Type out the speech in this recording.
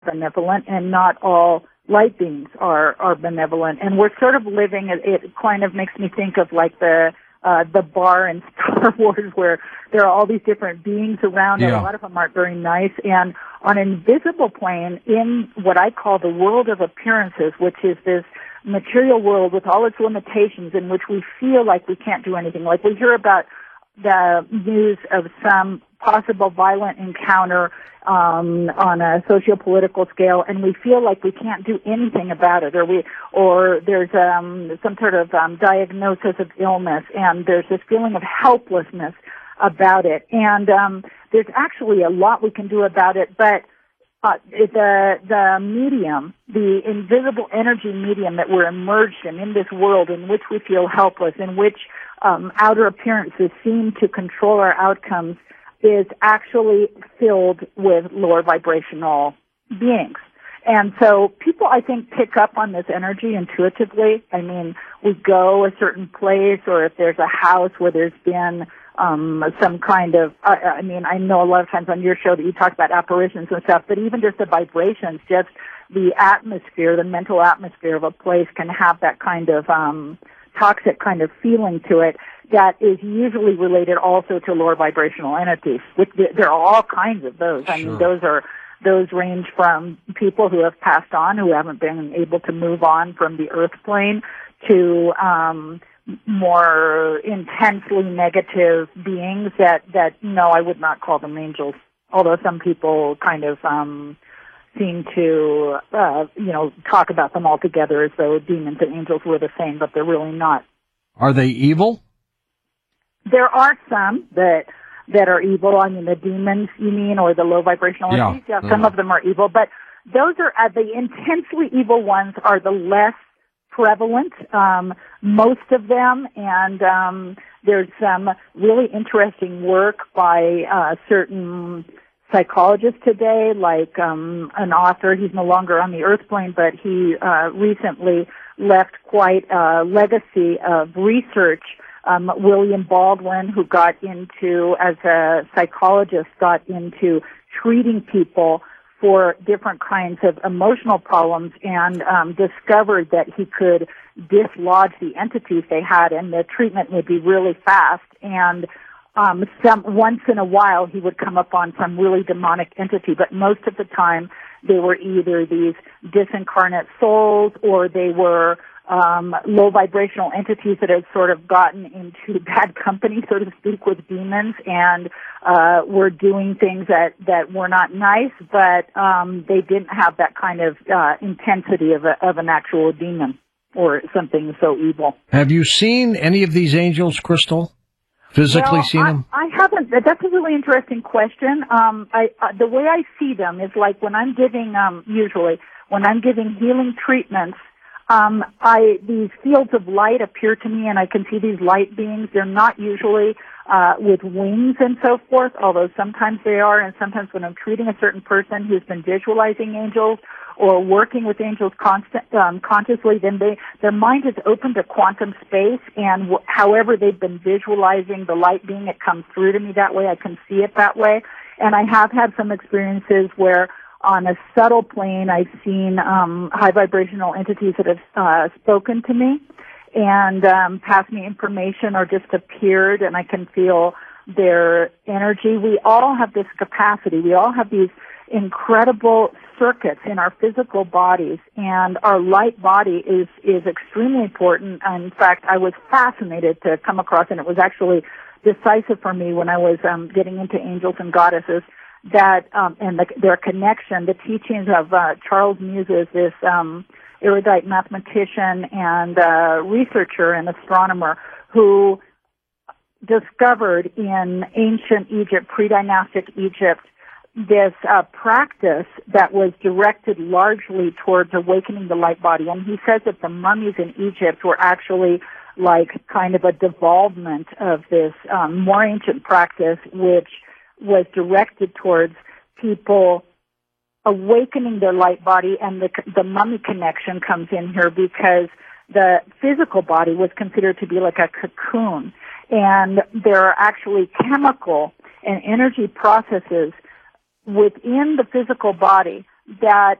benevolent, and not all light beings are benevolent. And we're sort of living, it kind of makes me think of like the bar in Star Wars where there are all these different beings around, and a lot of them aren't very nice. And on an invisible plane, in what I call the world of appearances, which is this material world with all its limitations in which we feel like we can't do anything. Like we hear about the news of some possible violent encounter on a socio-political scale, and we feel like we can't do anything about it, or there's some sort of diagnosis of illness, and there's this feeling of helplessness about it. And there's actually a lot we can do about it, but the medium, the invisible energy medium that we're immersed in this world in which we feel helpless, in which outer appearances seem to control our outcomes, is actually filled with lower vibrational beings. And so people, I think, pick up on this energy intuitively. I mean, we go a certain place, or if there's a house where there's been some kind of, I mean, I know a lot of times on your show that you talk about apparitions and stuff, but even just the vibrations, just the atmosphere, the mental atmosphere of a place can have that kind of toxic kind of feeling to it that is usually related also to lower vibrational entities. There are all kinds of those. I mean, those range from people who have passed on, who haven't been able to move on from the earth plane, to more intensely negative beings that no, I would not call them angels, although some people kind of seem to talk about them all together as though demons and angels were the same, but they're really not. Are they evil? There are some that are evil. I mean, the demons, you mean, or the low vibrational entities? Yeah, some of them are evil, but those are the intensely evil ones are the less prevalent, most of them, and there's some really interesting work by certain psychologists today, like an author. He's no longer on the earth plane, but he recently left quite a legacy of research. William Baldwin, who got into, as a psychologist, got into treating people for different kinds of emotional problems, and discovered that he could dislodge the entities they had, and the treatment would be really fast. And once in a while he would come upon some really demonic entity, but most of the time they were either these disincarnate souls, or they were low vibrational entities that had sort of gotten into bad company, so to speak, with demons, and were doing things that were not nice, but they didn't have that kind of intensity of an actual demon or something so evil. Have you seen any of these angels, Crystal? Physically seen them? I haven't. That's a really interesting question. The way I see them is like when I'm giving, usually, when I'm giving healing treatments, these fields of light appear to me, and I can see these light beings. They're not usually with wings and so forth, although sometimes they are, and sometimes when I'm treating a certain person who's been visualizing angels or working with angels consciously, then their mind is open to quantum space, and however they've been visualizing the light being, it comes through to me that way. I can see it that way. And I have had some experiences where on a subtle plane, I've seen high vibrational entities that have spoken to me and passed me information or just appeared, and I can feel their energy. We all have this capacity. We all have these incredible circuits in our physical bodies, and our light body is extremely important. In fact, I was fascinated to come across, and it was actually decisive for me when I was getting into angels and goddesses, that and their connection, the teachings of Charles Muses, this erudite mathematician and researcher and astronomer who discovered in ancient Egypt, pre-dynastic Egypt, this practice that was directed largely towards awakening the light body. And he says that the mummies in Egypt were actually like kind of a devolvement of this more ancient practice, which was directed towards people awakening their light body. And the mummy connection comes in here because the physical body was considered to be like a cocoon. And there are actually chemical and energy processes within the physical body that